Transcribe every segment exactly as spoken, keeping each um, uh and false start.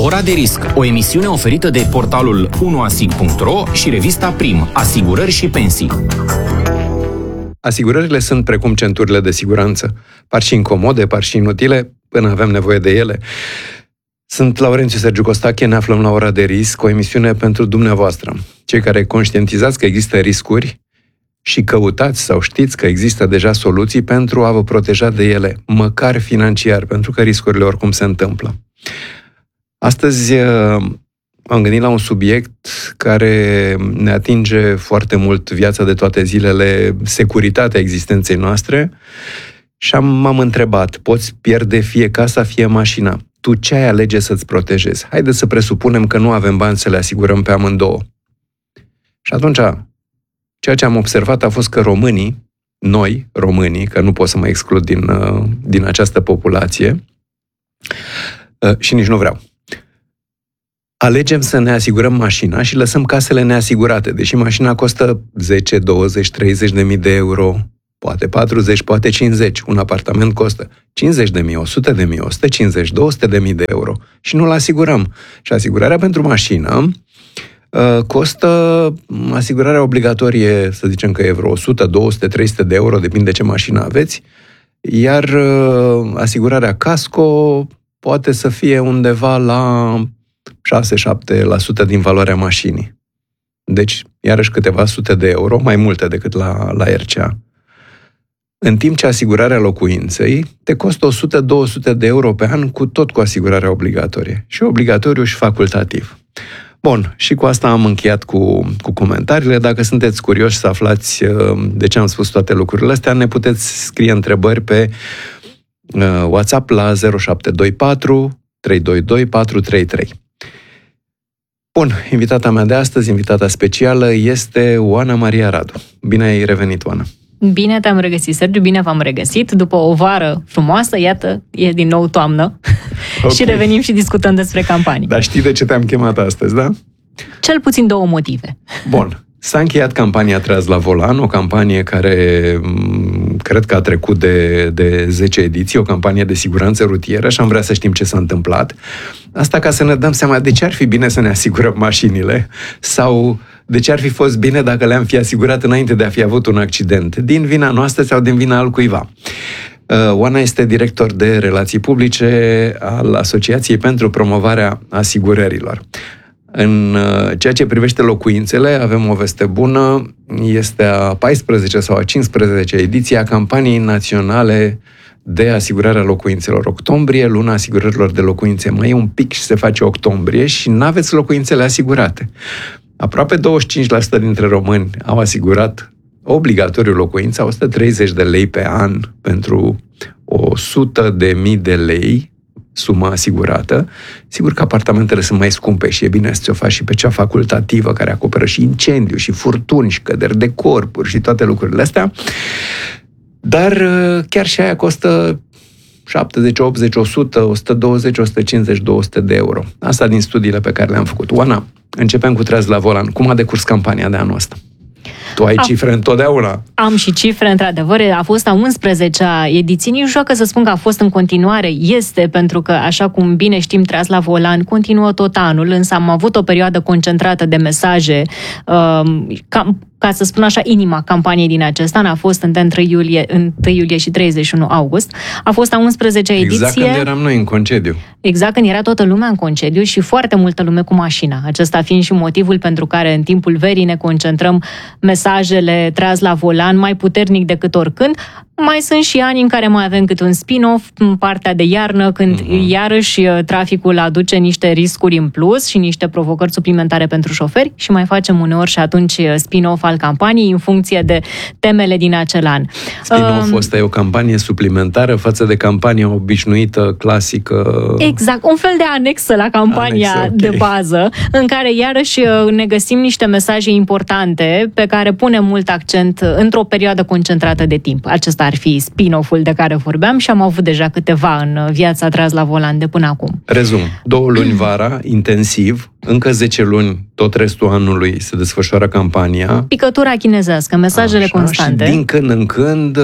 Ora de risc, o emisiune oferită de portalul unu asig punct ro și revista Prim, Asigurări și Pensii. Asigurările sunt precum centurile de siguranță. Par și incomode, par și inutile, până avem nevoie de ele. Sunt Laurențiu Sergiu Costache, ne aflăm la Ora de risc, o emisiune pentru dumneavoastră. Cei care conștientizați că există riscuri și căutați sau știți că există deja soluții pentru a vă proteja de ele, măcar financiar, pentru că riscurile oricum se întâmplă. Astăzi am gândit la un subiect care ne atinge foarte mult viața de toate zilele, securitatea existenței noastre, și am, m-am întrebat, poți pierde fie casa, fie mașina. Tu ce ai alege să-ți protejezi? Haideți să presupunem că nu avem bani să le asigurăm pe amândouă. Și atunci, ceea ce am observat a fost că românii, noi, românii, că nu pot să mă exclud din, din această populație, și nici nu vreau, alegem să ne asigurăm mașina și lăsăm casele neasigurate, deși mașina costă zece, douăzeci, treizeci de mii de euro, poate patruzeci, poate cincizeci. Un apartament costă cincizeci de mii, o sută de mii, o sută cincizeci, două sute de mii de euro și nu-l asigurăm. Și asigurarea pentru mașină uh, costă, asigurarea obligatorie, să zicem că e vreo o sută, două sute, trei sute de euro, depinde ce mașină aveți, iar uh, asigurarea casco poate să fie undeva la șase șapte la sută din valoarea mașinii. Deci, iarăși câteva sute de euro, mai multe decât la, la R C A. În timp ce asigurarea locuinței te costă o sută două sute de euro pe an, cu tot cu asigurarea obligatorie. Și obligatoriu și facultativ. Bun, și cu asta am încheiat cu, cu comentariile. Dacă sunteți curioși să aflați de ce am spus toate lucrurile astea, ne puteți scrie întrebări pe uh, WhatsApp la zero șapte doi patru trei doi doi patru trei trei. Bun, invitata mea de astăzi, invitata specială, este Oana Maria Radu. Bine ai revenit, Oana! Bine te-am regăsit, Sergiu, bine v-am regăsit. După o vară frumoasă, iată, e din nou toamnă. Okay. Și revenim și discutăm despre campanii. Dar știi de ce te-am chemat astăzi, da? Cel puțin două motive. Bun. S-a încheiat campania Treaz la volan, o campanie care cred că a trecut de, de zece ediții, o campanie de siguranță rutieră, și am vrea să știm ce s-a întâmplat. Asta ca să ne dăm seama de ce ar fi bine să ne asigurăm mașinile sau de ce ar fi fost bine dacă le-am fi asigurat înainte de a fi avut un accident, din vina noastră sau din vina altcuiva. Oana este director de relații publice al Asociației pentru Promovarea Asigurărilor. În ceea ce privește locuințele, avem o veste bună, este a paisprezecea sau a cincisprezecea ediție a campaniei naționale de asigurare a locuințelor. Octombrie, luna asigurărilor de locuințe. Mai e un pic și se face octombrie și n-aveți locuințele asigurate. Aproape douăzeci și cinci la sută dintre români au asigurat obligatoriu locuința, o sută treizeci de lei pe an pentru o sută de mii de lei, suma asigurată. Sigur că apartamentele sunt mai scumpe și e bine să ți-o faci și pe cea facultativă, care acoperă și incendiu, și furtuni, și căderi de corpuri, și toate lucrurile astea. Dar chiar și aia costă șaptezeci, optzeci, o sută, o sută douăzeci, o sută cincizeci, două sute de euro. Asta din studiile pe care le-am făcut. Oana, începem cu Treaz la volan. Cum a decurs campania de anul ăsta? Tu ai cifre întotdeauna. Am și cifre, într-adevăr. A fost a unsprezecea ediție. Nici nu știu că să spun că a fost în continuare. Este, pentru că, așa cum bine știm, Treaz la volan continuă tot anul, însă am avut o perioadă concentrată de mesaje, um, ca, ca să spun așa, inima campaniei din acest an a fost între întâi iulie, întâi iulie și treizeci și unu august. A fost a unsprezecea ediție. Exact când eram noi în concediu. Exact când era toată lumea în concediu și foarte multă lume cu mașina. Acesta fiind și motivul pentru care în timpul verii ne concentrăm mesajele Treaz la volan mai puternic decât oricând. Mai sunt și ani în care mai avem câte un spin-off în partea de iarnă, când uh-huh. iarăși traficul aduce niște riscuri în plus și niște provocări suplimentare pentru șoferi și mai facem uneori și atunci spin-off al campaniei în funcție de temele din acel an. Spin-off-ul ăsta um, e o campanie suplimentară față de campania obișnuită, clasică. Exact, un fel de anexă la campania anexă, okay. de bază, în care iarăși ne găsim niște mesaje importante pe care punem mult accent într-o perioadă concentrată de timp. Acesta ar fi spin-off-ul de care vorbeam și am avut deja câteva în viața Treaz la volan de până acum. Rezum, două luni vara, intensiv, încă zece luni, tot restul anului se desfășoară campania. Picătura chinezească, mesajele Așa, constante. Și din când în când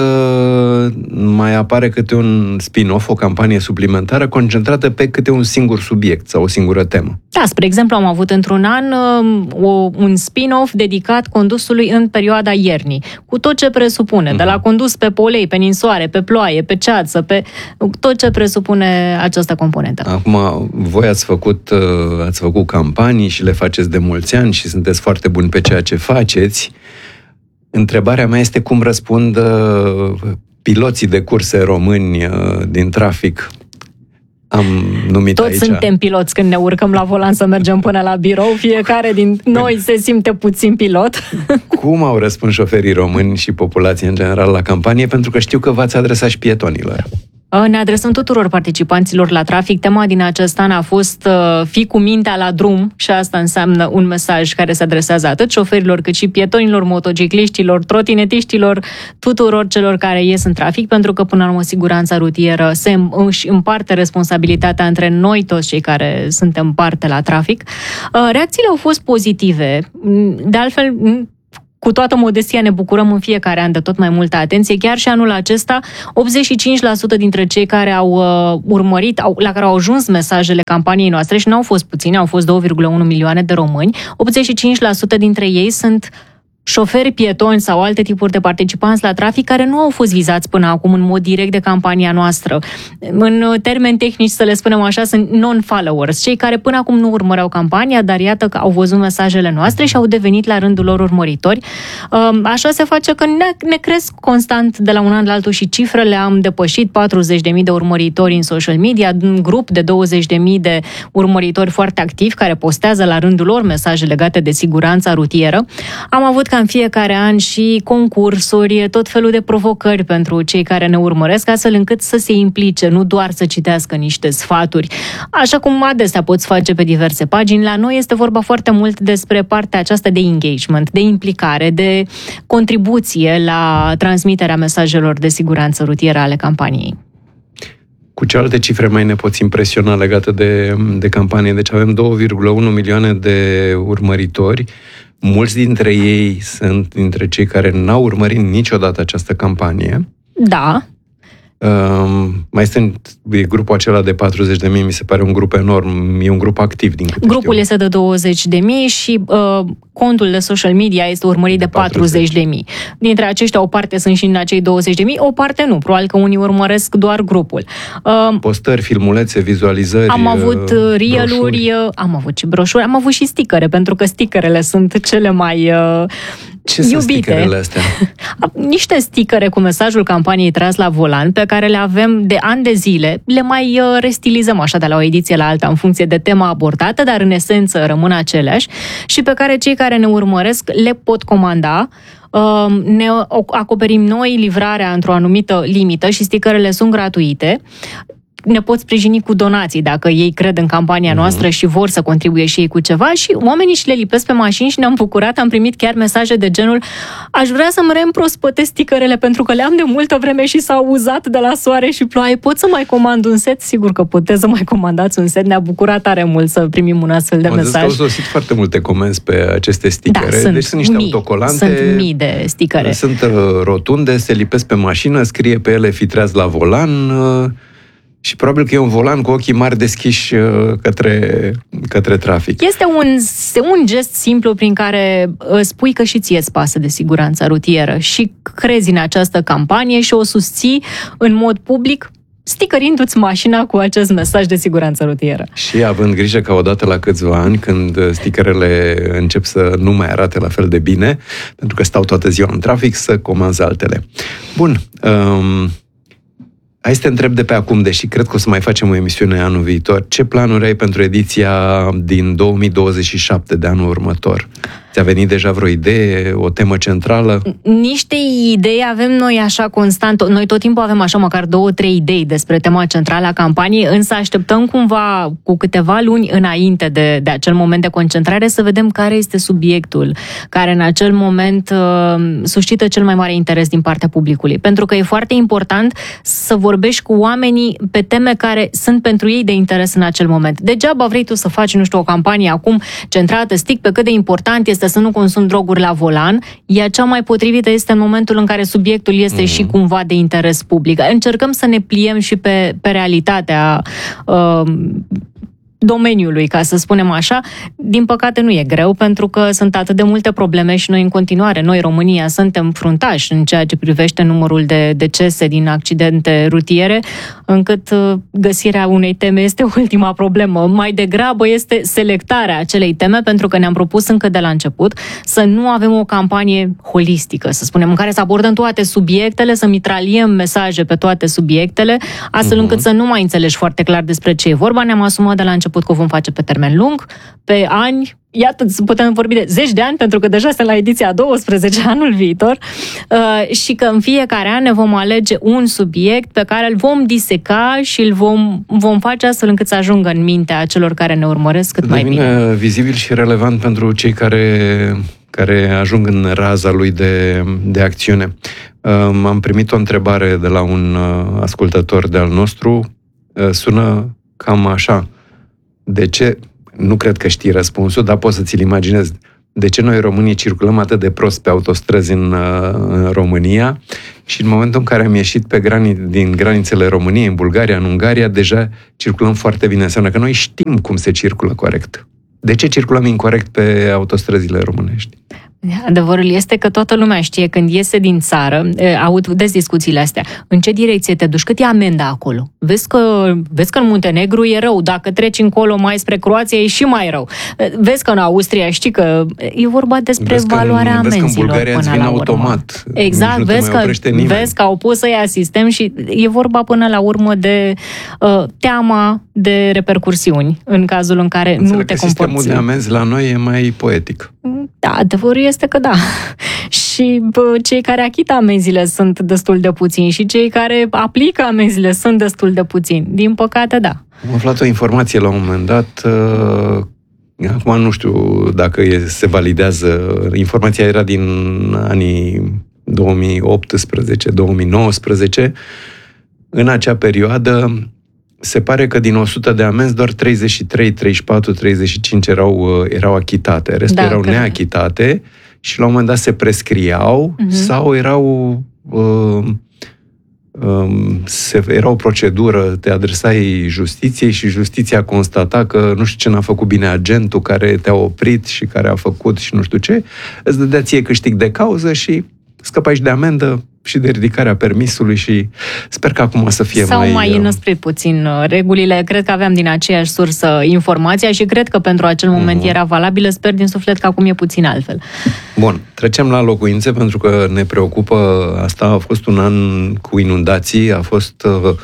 mai apare câte un spin-off, o campanie suplimentară concentrată pe câte un singur subiect sau o singură temă. Da, spre exemplu, am avut într-un an o, un spin-off dedicat condusului în perioada iernii, cu tot ce presupune, uh-huh. de la condus pe polei, pe ninsoare, pe ploaie, pe ceață, pe tot ce presupune această componentă. Acum, voi ați făcut, ați făcut campanii și le faceți de mulți ani și sunteți foarte buni pe ceea ce faceți. Întrebarea mea este cum răspund piloții de curse români din trafic. Am numit Toți aici. suntem piloți când ne urcăm la volan să mergem până la birou. Fiecare din noi se simte puțin pilot. Cum au răspuns șoferii români și populația în general la campanie? Pentru că știu că v-ați adresat și pietonilor. Ne adresăm tuturor participanților la trafic. Tema din acest an a fost uh, fii cu mintea la drum și asta înseamnă un mesaj care se adresează atât șoferilor cât și pietonilor, motocicliștilor, trotinetiștilor, tuturor celor care ies în trafic, pentru că până la urmă siguranța rutieră se își împarte responsabilitatea între noi toți cei care suntem parte la trafic. Uh, reacțiile au fost pozitive. De altfel, cu toată modestia ne bucurăm în fiecare an de tot mai multă atenție. Chiar și anul acesta, optzeci și cinci la sută dintre cei care au uh, urmărit, au, la care au ajuns mesajele campaniei noastre, și nu au fost puțini, au fost două virgulă unu milioane de români, optzeci și cinci la sută dintre ei sunt șoferi pietoni sau alte tipuri de participanți la trafic care nu au fost vizați până acum în mod direct de campania noastră. În termeni tehnici, să le spunem așa, sunt non-followers, cei care până acum nu urmăreau campania, dar iată că au văzut mesajele noastre și au devenit la rândul lor urmăritori. Așa se face că ne, ne cresc constant de la un an la altul și cifrele. Am depășit patruzeci de mii de urmăritori în social media, un grup de douăzeci de mii de urmăritori foarte activi care postează la rândul lor mesaje legate de siguranța rutieră. Am avut ca în fiecare an și concursuri, tot felul de provocări pentru cei care ne urmăresc, astfel încât să se implice, nu doar să citească niște sfaturi, așa cum adesea poți face pe diverse pagini. La noi este vorba foarte mult despre partea aceasta de engagement, de implicare, de contribuție la transmiterea mesajelor de siguranță rutieră ale campaniei. Cu ce alte cifre mai ne poți impresiona legate de, de campanie? Deci avem două virgulă unu milioane de urmăritori. Mulți dintre ei sunt dintre cei care n-au urmărit niciodată această campanie. Da. Uh, mai sunt e grupul acela de patruzeci de mii, mi se pare un grup enorm, e un grup activ din câte Grupul știu. este de douăzeci de mii și uh, contul de social media este urmărit de, de patruzeci de mii. Dintre aceștia o parte sunt și în acei douăzeci de mii, o parte nu, probabil că unii urmăresc doar grupul. Uh, Postări, filmulețe, vizualizări, Am avut reel-uri, am avut și broșuri, am avut și stickere, pentru că stickerele sunt cele mai uh, Ce iubite. sunt stickerele astea? Niște stickere cu mesajul campaniei Tras la volan, pe care le avem de ani de zile, le mai restilizăm așa de la o ediție la alta în funcție de tema abordată, dar în esență rămân aceleași și pe care cei care ne urmăresc le pot comanda. Ne acoperim noi livrarea într-o anumită limită și stickerele sunt gratuite. Ne pot sprijini cu donații dacă ei cred în campania noastră și vor să contribuie și ei cu ceva și oamenii și le lipesc pe mașini și ne-am bucurat, am primit chiar mesaje de genul: aș vrea să-mi reîmprospătesc stickerele pentru că le-am de multă vreme și s-au uzat de la soare și ploaie. Pot să mai comand un set? Sigur că puteți să mai comandați un set. Ne-a bucurat tare mult să primim un astfel de Am mesaj. Au sosit foarte multe comenzi pe aceste stickere. Da, sunt deci sunt niște mii, autocolante. Sunt mii de stickere. Sunt rotunde, se lipesc pe mașină, scrie pe ele "fi treaz la volan", și probabil că e un volan cu ochii mari deschiși către, către trafic. Este un, un gest simplu prin care spui că și ție îți pasă de siguranța rutieră și crezi în această campanie și o susții în mod public, sticărindu-ți mașina cu acest mesaj de siguranță rutieră. Și având grijă ca odată la câțiva ani, când stickerele încep să nu mai arate la fel de bine, pentru că stau toată ziua în trafic, să comanzi altele. Bun. Um, Hai să te întreb de pe acum, deși cred că o să mai facem o emisiune anul viitor. Ce planuri ai pentru ediția din două mii douăzeci și șapte, de anul următor? Ți-a venit deja vreo idee, o temă centrală? Niște idei avem noi așa constant. Noi tot timpul avem așa măcar două, trei idei despre tema centrală a campaniei, însă așteptăm cumva cu câteva luni înainte de, de acel moment de concentrare să vedem care este subiectul care în acel moment uh, suscită cel mai mare interes din partea publicului. Pentru că e foarte important să vorbești cu oamenii pe teme care sunt pentru ei de interes în acel moment. Degeaba vrei tu să faci, nu știu, o campanie acum centrată strict pe cât de important este să nu consumi droguri la volan, ea cea mai potrivită este în momentul în care subiectul este mm-hmm. și cumva de interes public. Încercăm să ne pliem și pe, pe realitatea uh, domeniului, ca să spunem așa. Din păcate nu e greu, pentru că sunt atât de multe probleme și noi în continuare, noi România, suntem fruntași în ceea ce privește numărul de decese din accidente rutiere, încât găsirea unei teme este ultima problemă. Mai degrabă este selectarea acelei teme, pentru că ne-am propus încă de la început să nu avem o campanie holistică, să spunem, în care să abordăm toate subiectele, să mitraliem mesaje pe toate subiectele, astfel încât să nu mai înțelegi foarte clar despre ce e vorba. Ne-am asumat de la început că o vom face pe termen lung, pe ani, iată, putem vorbi de zeci de ani, pentru că deja suntem la ediția a douăsprezece anul viitor, uh, și că în fiecare an ne vom alege un subiect pe care îl vom diseca și îl vom, vom face astfel încât să ajungă în mintea celor care ne urmăresc cât mai bine. Vizibil și relevant pentru cei care, care ajung în raza lui de, de acțiune. Uh, am primit o întrebare de la un uh, ascultător de-al nostru, uh, sună cam așa: de ce, nu cred că știi răspunsul, dar poți să ți-l imaginezi, de ce noi românii circulăm atât de prost pe autostrăzi în, în România și în momentul în care am ieșit pe grani, din granițele României, în Bulgaria, în Ungaria, deja circulăm foarte bine. Înseamnă că noi știm cum se circulă corect. De ce circulăm incorect pe autostrăzile românești? Adevărul este că toată lumea știe când iese din țară, aud des discuțiile astea, în ce direcție te duci, cât e amenda acolo. Vezi că, vezi că în Muntenegru e rău, dacă treci încolo mai spre Croația e și mai rău. Vezi că în Austria știi că e vorba despre vezi valoarea că, amenzilor vezi că în până la urmă. automat. Exact, vezi că, vezi că au pus să-i sistem și e vorba până la urmă de uh, teama de repercursiuni în cazul în care Înțeleg nu te că comporți. Sistemul de amenzi la noi e mai poetic. Da, adevărul este că da. Și bă, cei care achită amenziile sunt destul de puțini și cei care aplică amenziile sunt destul de puțini. Din păcate, da. Am aflat o informație la un moment dat, uh, acum nu știu dacă e, se validează, informația era din anii două mii optsprezece două mii nouăsprezece. În acea perioadă se pare că din o sută de amenzi doar treizeci și trei, treizeci și patru, treizeci și cinci erau, erau achitate. Restul da, erau că... neachitate și la un moment dat se prescriau uh-huh. sau erau uh, uh, se, era o procedură, te adresai justiției și justiția constata că nu știu ce n-a făcut bine agentul care te-a oprit și care a făcut și nu știu ce, îți dădea ție câștig de cauză și scăpai și de amendă și de ridicarea permisului și sper că acum să fie Sau mai... Sau mai înăsprit puțin regulile. Cred că aveam din aceeași sursă informația și cred că pentru acel moment uh-huh. era valabilă. Sper din suflet că acum e puțin altfel. Bun, trecem la locuințe pentru că ne preocupă asta. A fost un an cu inundații, a fost... Uh,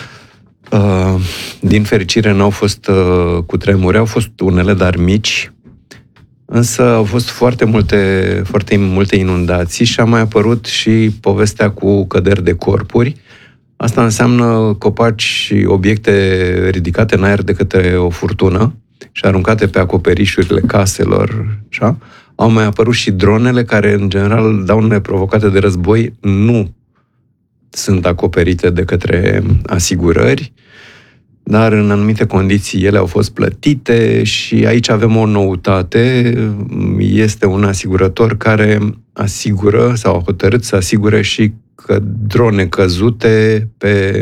uh, din fericire n-au fost uh, cutremure, au fost unele, dar mici. Însă au fost foarte multe, foarte multe inundații și a mai apărut și povestea cu căderi de corpuri. Asta înseamnă copaci și obiecte ridicate în aer de către o furtună și aruncate pe acoperișurile caselor. Așa. Au mai apărut și dronele care, în general, daunele provocate de război nu sunt acoperite de către asigurări, dar în anumite condiții ele au fost plătite și aici avem o noutate. Este un asigurător care asigură sau a hotărât să asigure și că drone căzute pe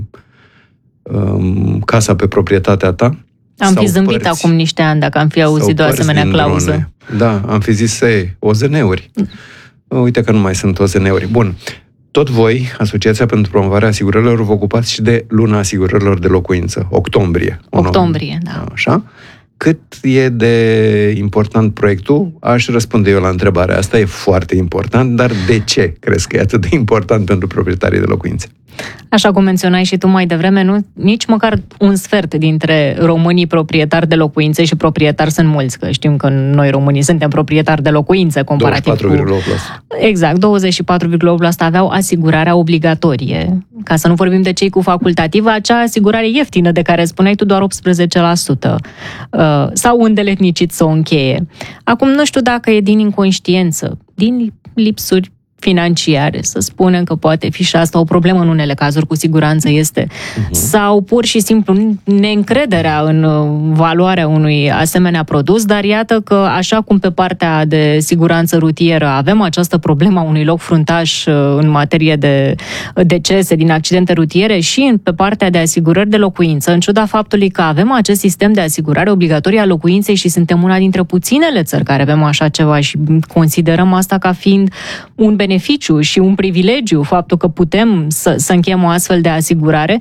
um, casa pe proprietatea ta. Am fi zâmbit părți, acum niște ani dacă am fi auzit o asemenea clauză. Drone. Da, am fi zis să O Z N-uri. Uite că nu mai sunt O Z N-uri. Bun. Tot voi, Asociația pentru Promovarea Asigurărilor, vă ocupați și de luna asigurărilor de locuință, octombrie. Octombrie, da. Așa. cât e de important proiectul, aș răspunde eu la întrebarea asta. E foarte important, dar de ce crezi că e atât de important pentru proprietarii de locuințe? Așa cum menționai și tu mai devreme, nu, nici măcar un sfert dintre românii proprietari de locuințe, și proprietari sunt mulți, că știm că noi românii suntem proprietari de locuințe comparativ douăzeci și patru virgulă opt la sută. cu... Exact, douăzeci și patru virgulă opt la sută aveau asigurarea obligatorie. Ca să nu vorbim de cei cu facultativă, acea asigurare ieftină de care spuneai tu, doar optsprezece la sută. Uh, sau îndeletnicit să o încheie. Acum, nu știu dacă e din inconștiență, din lipsuri financiare, să spunem că poate fi și asta o problemă în unele cazuri, cu siguranță este, uh-huh. sau pur și simplu neîncrederea în valoarea unui asemenea produs, dar iată că așa cum pe partea de siguranță rutieră avem această problemă a unui loc fruntaș în materie de decese din accidente rutiere, și pe partea de asigurări de locuință, în ciuda faptului că avem acest sistem de asigurare obligatorie a locuinței și suntem una dintre puținele țări care avem așa ceva și considerăm asta ca fiind un beneficiu și un privilegiu, faptul că putem să, să încheiem o astfel de asigurare,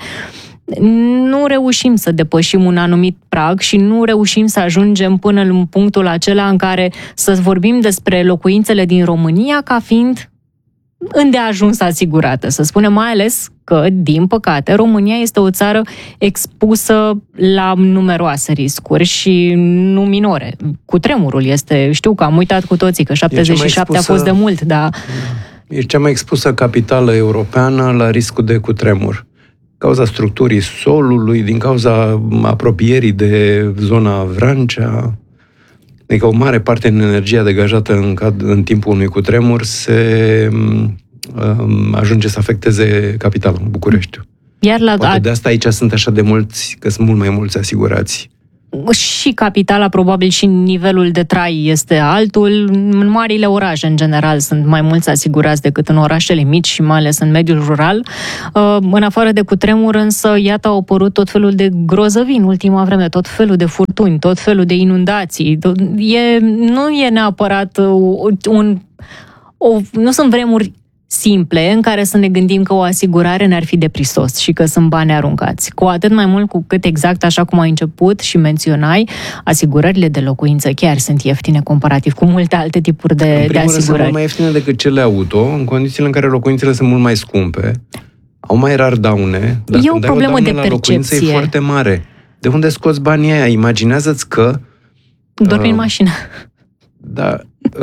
nu reușim să depășim un anumit prag și nu reușim să ajungem până în punctul acela în care să vorbim despre locuințele din România ca fiind îndeajuns asigurată. Să spunem mai ales că, din păcate, România este o țară expusă la numeroase riscuri și nu minore. Cutremurul este, știu că am uitat cu toții că șaptezeci și șapte expusă, a fost de mult, dar... E cea mai expusă capitală europeană la riscul de cutremur. Cauza structurii solului, din cauza apropierii de zona Vrancea. Adică o mare parte din energia degajată în, cad, în timpul unui cutremur se um, ajunge să afecteze capitalul, Bucureștiul. Iar la Poate de asta aici sunt așa de mulți, că sunt mult mai mulți asigurați. Și capitala, probabil și nivelul de trai este altul. În marile orașe, în general, sunt mai mulți asigurați decât în orașele mici și mai ales în mediul rural. În afară de cutremur, însă, iată, au apărut tot felul de grozăvii în ultima vreme, tot felul de furtuni, tot felul de inundații. E, nu e neapărat un... O, nu sunt vremuri simple în care să ne gândim că o asigurare ne-ar fi de prisos și că sunt bani aruncați. Cu atât mai mult cu cât, exact așa cum ai început și menționai, asigurările de locuință chiar sunt ieftine comparativ cu multe alte tipuri de, în de asigurări. Sunt mult mai ieftine decât cele auto, în condițiile în care locuințele sunt mult mai scumpe, au mai rar daune, dar e o problemă de percepție. E foarte mare. De unde scoți banii aia? Imaginează-ți că... Dormi uh, în mașină. Da.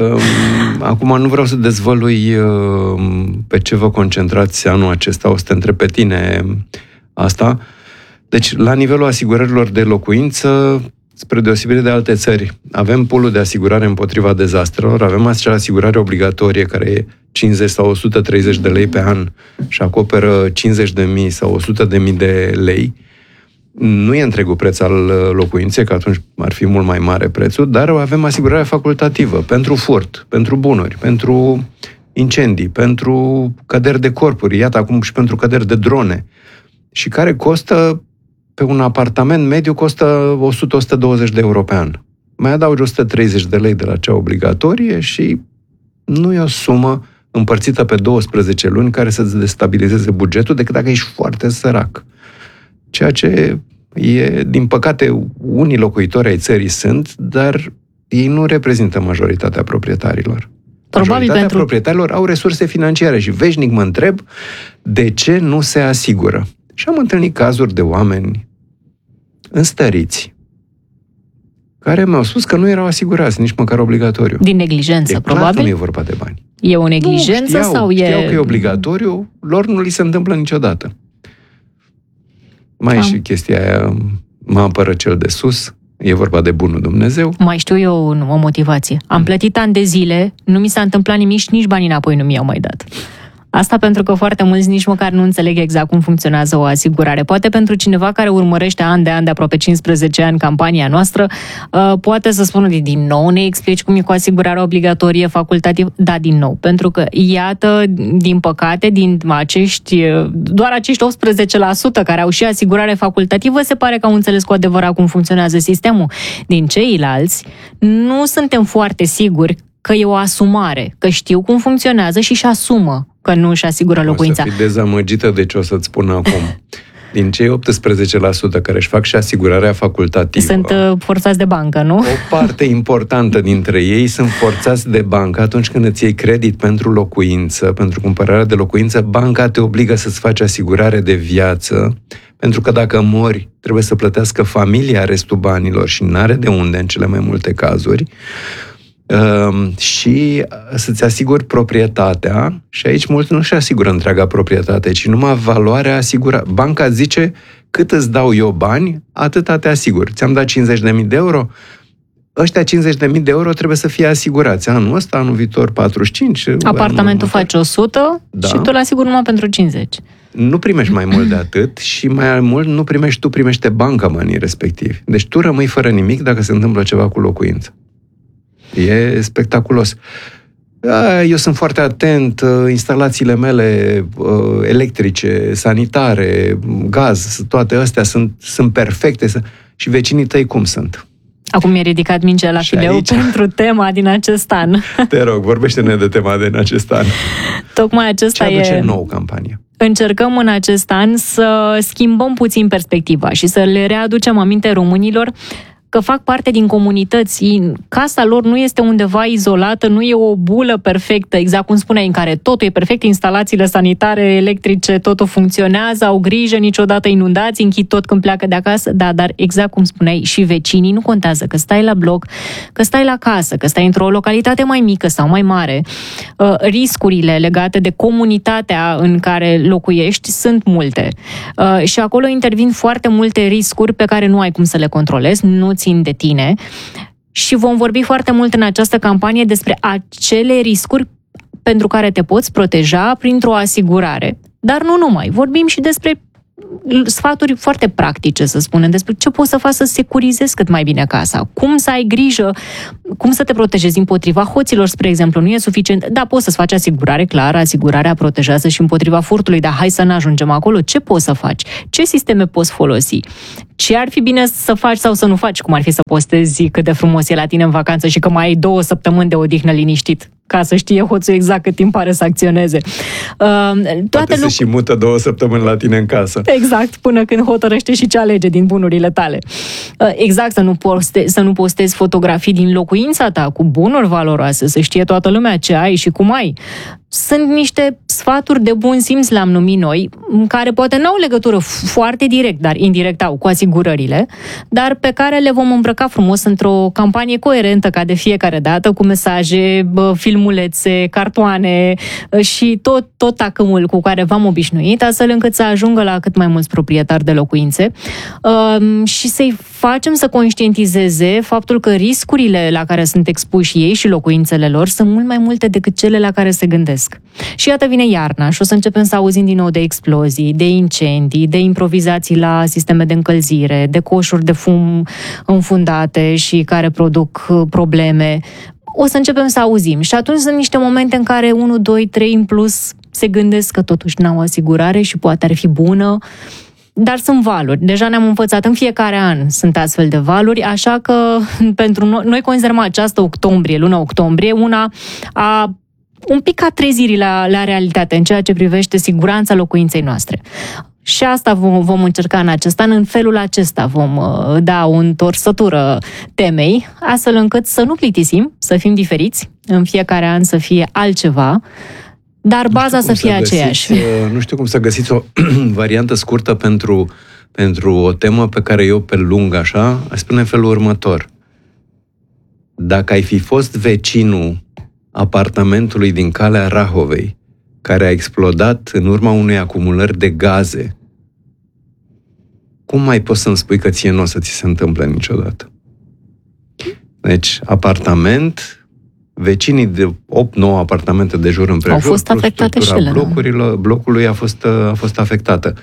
Um, acum nu vreau să dezvălui um, pe ce vă concentrați anul acesta, o să te întreb pe tine asta. Deci, la nivelul asigurărilor de locuință, spre deosebire de alte țări, avem poolul de asigurare împotriva dezastrelor, avem acea asigurare obligatorie care e cincizeci sau o sută treizeci de lei pe an și acoperă cincizeci de mii sau o sută de mii de lei. Nu e întregul preț al locuinței, că atunci ar fi mult mai mare prețul, dar avem asigurarea facultativă pentru furt, pentru bunuri, pentru incendii, pentru căderi de corpuri, iată acum și pentru căderi de drone, și care costă, pe un apartament mediu, costă o sută - o sută douăzeci de euro pe an. Mai adaugi o sută treizeci de lei de la cea obligatorie și nu e o sumă împărțită pe douăsprezece luni care să-ți destabilizeze bugetul, decât dacă ești foarte sărac. Ceea ce e, din păcate, unii locuitori ai țării sunt, dar ei nu reprezintă majoritatea proprietarilor. Probabil majoritatea pentru... proprietarilor au resurse financiare și veșnic mă întreb de ce nu se asigură. Și am întâlnit cazuri de oameni înstăriți care mi-au spus că nu erau asigurați, nici măcar obligatoriu. Din neglijență, e probabil? Clar că nu e vorba de bani. E o neglijență nu, știau, sau e... știau că e obligatoriu, lor nu li se întâmplă niciodată. Mai Am. e și chestia aia, mă apără cel de sus, e vorba de bunul Dumnezeu. Mai știu eu o motivație. Am plătit ani de zile, nu mi s-a întâmplat nimic și nici banii înapoi nu mi-au mai dat. Asta pentru că foarte mulți nici măcar nu înțeleg exact cum funcționează o asigurare. Poate pentru cineva care urmărește an de an, de aproape cincisprezece ani, campania noastră, poate să spună din nou ne explici cum e cu asigurarea obligatorie, facultativă. Da, din nou. Pentru că, iată, din păcate, din acești, doar acești optsprezece la sută care au și asigurare facultativă, se pare că au înțeles cu adevărat cum funcționează sistemul. Din ceilalți, nu suntem foarte siguri că e o asumare, că știu cum funcționează și își asumă că nu își asigură locuința. O să fii dezamăgită de ce o să-ți spun acum. din cei optsprezece la sută care își fac și asigurarea facultativă... Sunt uh, forțați de bancă, nu? O parte importantă dintre ei sunt forțați de bancă. Atunci când îți iei credit pentru locuință, pentru cumpărarea de locuință, banca te obligă să-ți faci asigurare de viață, pentru că dacă mori, trebuie să plătească familia restul banilor și n-are de unde în cele mai multe cazuri. Uh, și să-ți asiguri proprietatea, și aici mulți nu-și asigură întreaga proprietate, ci numai valoarea asigurată. Banca zice, cât îți dau eu bani, atâta te asigur. Ți-am dat cincizeci de mii de euro, ăștia cincizeci de mii de euro trebuie să fie asigurați. Anul ăsta, anul viitor, patruzeci și cinci. Apartamentul face o sută, da, și tu îl asiguri numai pentru cincizeci. Nu primești mai mult de atât și mai mult nu primești tu, primește banca banii respectivi. Deci tu rămâi fără nimic dacă se întâmplă ceva cu locuință. E spectaculos. Eu sunt foarte atent, instalațiile mele electrice, sanitare, gaz, toate astea sunt, sunt perfecte. Și vecinii tăi cum sunt? Acum mi-a ridicat mingea la fileu aici, pentru tema din acest an. Te rog, vorbește-ne de tema din acest an. Tocmai acesta Ce aduce e... nouă campanie? Încercăm în acest an să schimbăm puțin perspectiva și să le readucem aminte românilor că fac parte din comunități. Casa lor nu este undeva izolată, nu e o bulă perfectă, exact cum spuneai, în care totul e perfect, instalațiile sanitare, electrice, totul funcționează, au grijă, niciodată inundații, închid tot când pleacă de acasă. Da, dar exact cum spuneai, și vecinii, nu contează că stai la bloc, că stai la casă, că stai într-o localitate mai mică sau mai mare. Riscurile legate de comunitatea în care locuiești sunt multe. Și acolo intervin foarte multe riscuri pe care nu ai cum să le controlezi, nu țin de tine, și vom vorbi foarte mult în această campanie despre acele riscuri pentru care te poți proteja printr-o asigurare. Dar nu numai, vorbim și despre sfaturi foarte practice, să spunem, despre ce poți să faci să securizezi cât mai bine casa, cum să ai grijă, cum să te protejezi împotriva hoților, spre exemplu. Nu e suficient, da, poți să-ți faci asigurare, clar, asigurarea protejează și împotriva furtului, dar hai să nu ajungem acolo. Ce poți să faci? Ce sisteme poți folosi? Ce ar fi bine să faci sau să nu faci? Cum ar fi să postezi cât de frumos e la tine în vacanță și că mai ai două săptămâni de odihnă liniștit, ca să știe hoțul exact cât timp are să acționeze. Uh, toate Poate lucr- se și mută două săptămâni la tine în casă. Exact, până când hotărăște și ce alege din bunurile tale. Uh, exact, să nu, poste- să nu postezi fotografii din locuința ta cu bunuri valoroase, să știe toată lumea ce ai și cum ai. Sunt niște sfaturi de bun simț, le-am numit noi, care poate n-au legătură foarte direct, dar indirect au, cu asigurările, dar pe care le vom îmbrăca frumos într-o campanie coerentă, ca de fiecare dată, cu mesaje, filmulețe, cartoane și tot, tot tacâmul cu care v-am obișnuit, astfel încât să ajungă la cât mai mulți proprietari de locuințe um, și să-i facem să conștientizeze faptul că riscurile la care sunt expuși ei și locuințele lor sunt mult mai multe decât cele la care se gândesc. Și iată vine iarna și o să începem să auzim din nou de explozii, de incendii, de improvizații la sisteme de încălzire, de coșuri de fum înfundate și care produc probleme. O să începem să auzim și atunci sunt niște momente în care unu, doi, trei în plus se gândesc că totuși n-au asigurare și poate ar fi bună. Dar sunt valuri. Deja ne-am învățat, în fiecare an sunt astfel de valuri, așa că pentru noi, noi considerăm această octombrie, luna octombrie, una a un pic a trezirii la, la realitate în ceea ce privește siguranța locuinței noastre. Și asta vom, vom încerca în acest an, în felul acesta vom uh, da o întorsătură temei, astfel încât să nu plictisim, să fim diferiți, în fiecare an să fie altceva, dar baza să fie să aceeași. Găsiți, nu știu cum să găsiți o variantă scurtă pentru, pentru o temă pe care eu pe lung așa, aș spune în felul următor. Dacă ai fi fost vecinul apartamentului din Calea Rahovei, care a explodat în urma unei acumulări de gaze, cum mai poți să-mi spui că ție nu o să ți se întâmple niciodată? Deci, apartament, vecinii de opt nouă apartamente de jur împrejur, au fost afectate și ele, blocurilor, blocului a fost, a fost afectată.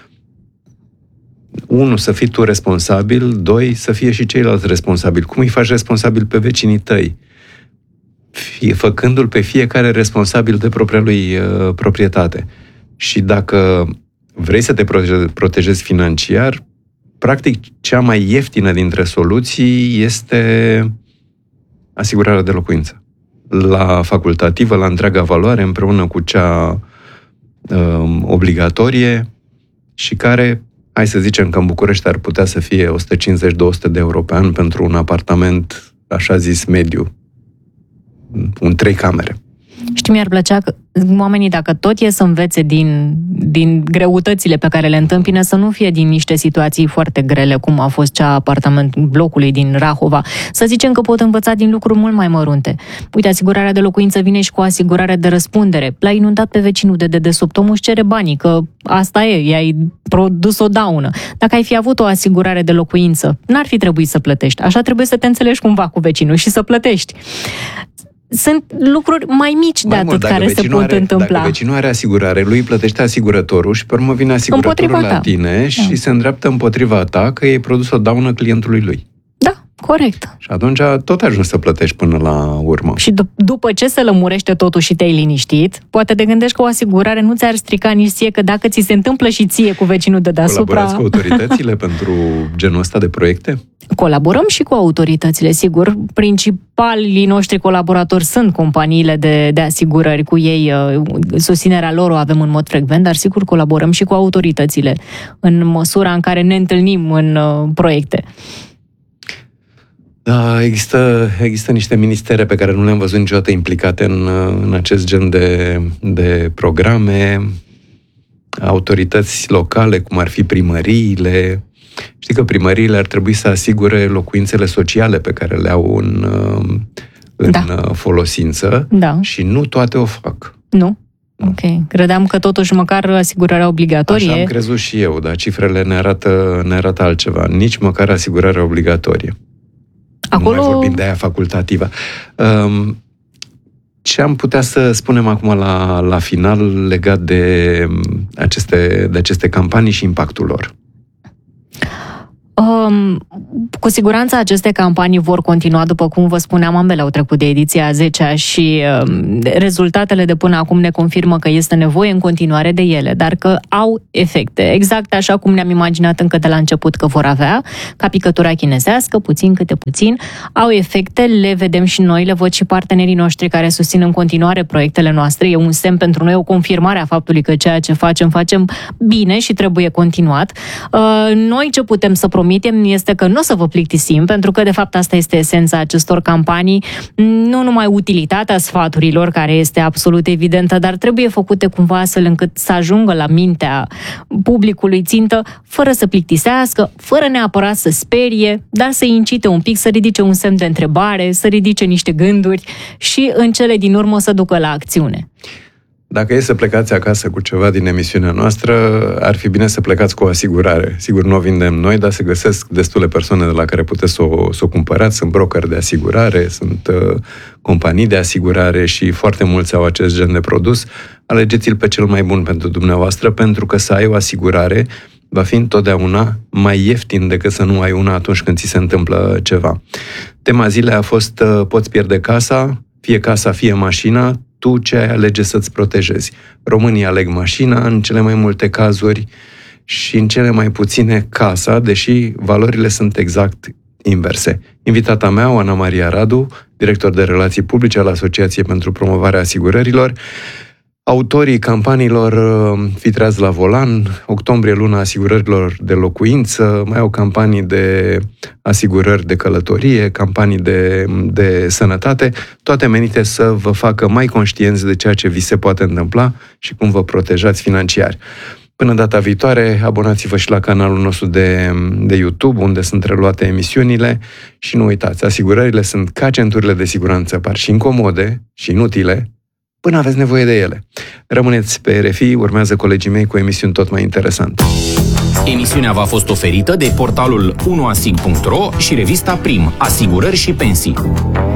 Unu, să fii tu responsabil, doi, să fie și ceilalți responsabili. Cum îi faci responsabil pe vecinii tăi? Fie, făcându-l pe fiecare responsabil de propria lui uh, proprietate. Și dacă vrei să te protejezi, protejezi financiar, practic cea mai ieftină dintre soluții este asigurarea de locuință. La facultativă, la întreaga valoare, împreună cu cea uh, obligatorie și care Hai să zicem că în București ar putea să fie o sută cincizeci - două sute de euro pe an pentru un apartament, așa zis, mediu. Un trei camere. Știi, mi-ar plăcea că oamenii, dacă tot e să învețe din, din greutățile pe care le întâmpină, să nu fie din niște situații foarte grele, cum a fost cea apartament blocului din Rahova. Să zicem că pot învăța din lucruri mult mai mărunte. Uite, asigurarea de locuință vine și cu o asigurare de răspundere. L-ai inundat pe vecinul de dedesubt, omul își cere banii, că asta e, i-ai produs o daună. Dacă ai fi avut o asigurare de locuință, n-ar fi trebuit să plătești. Așa trebuie să te înțelegi cumva cu vecinul și să plătești. Sunt lucruri mai mici de mai atât mult, care se pot are, întâmpla. Dacă vecinul are asigurare, lui plătește asigurătorul și pe urmă vine asigurătorul la tine da. și se îndreaptă împotriva ta că ai produs o daună clientului lui. Da, corect. Și atunci tot ajungi să plătești până la urmă. Și d- după ce se lămurește totul și te-ai liniștit, poate te gândești că o asigurare nu ți-ar strica nici ție, că dacă ți se întâmplă și ție cu vecinul de deasupra... Colaborați cu autoritățile pentru genul ăsta de proiecte? Colaborăm și cu autoritățile, sigur. Principalii noștri colaboratori sunt companiile de, de asigurări. Cu ei, susținerea lor o avem în mod frecvent, dar sigur colaborăm și cu autoritățile în măsura în care ne întâlnim în uh, proiecte. Da, există, există niște ministere pe care nu le-am văzut niciodată implicate în, în acest gen de, de programe, autorități locale, cum ar fi primăriile. Știi că primăriile ar trebui să asigure locuințele sociale pe care le au în, în da. folosință da. și nu toate o fac. Nu? Ok. Credeam că totuși măcar asigurarea obligatorie... Așa am crezut și eu, dar cifrele ne arată, ne arată altceva. Nici măcar asigurarea obligatorie. Acolo... Nu mai vorbim de aia facultativă. Um, ce am putea să spunem acum la, la final legat de aceste, de aceste campanii și impactul lor? Um, cu siguranță aceste campanii vor continua, după cum vă spuneam, ambele au trecut de ediția a zecea și um, rezultatele de până acum ne confirmă că este nevoie în continuare de ele, dar că au efecte, exact așa cum ne-am imaginat încă de la început că vor avea, ca picătura chinezească, puțin câte puțin, au efecte, le vedem și noi, le văd și partenerii noștri care susțin în continuare proiectele noastre, e un semn pentru noi, o confirmare a faptului că ceea ce facem, facem bine și trebuie continuat. Uh, noi ce putem să promitem este că nu o să vă plictisim, pentru că de fapt asta este esența acestor campanii, nu numai utilitatea sfaturilor, care este absolut evidentă, dar trebuie făcute cumva astfel încât să ajungă la mintea publicului țintă, fără să plictisească, fără neapărat să sperie, dar să incite un pic, să ridice un semn de întrebare, să ridice niște gânduri și în cele din urmă să ducă la acțiune. Dacă e să plecați acasă cu ceva din emisiunea noastră, ar fi bine să plecați cu o asigurare. Sigur, nu o vindem noi, dar se găsesc destule persoane de la care puteți să o, să o cumpărați. Sunt brokeri de asigurare, sunt uh, companii de asigurare și foarte mulți au acest gen de produs. Alegeți-l pe cel mai bun pentru dumneavoastră, pentru că să ai o asigurare va fi întotdeauna mai ieftin decât să nu ai una atunci când ți se întâmplă ceva. Tema zilei a fost uh, poți pierde casa, fie casa, fie mașina, tu ce ai alege să-ți protejezi. Românii aleg mașina în cele mai multe cazuri și în cele mai puține casa, deși valorile sunt exact inverse. Invitata mea, Oana Maria Radu, director de relații publice al Asociației pentru Promovarea Asigurărilor, autorii campaniilor Fi treaz la volan, octombrie luna asigurărilor de locuință, mai au campanii de asigurări de călătorie, campanii de, de sănătate, toate menite să vă facă mai conștienți de ceea ce vi se poate întâmpla și cum vă protejați financiar. Până data viitoare, abonați-vă și la canalul nostru de, de YouTube, unde sunt reluate emisiunile și nu uitați, asigurările sunt ca centurile de siguranță, par și incomode și inutile, până aveți nevoie de ele. Rămâneți pe R F I, urmează colegii mei cu emisiuni tot mai interesante. Emisiunea v-a fost oferită de portalul unu asig punct ro și revista Prim, Asigurări și Pensii.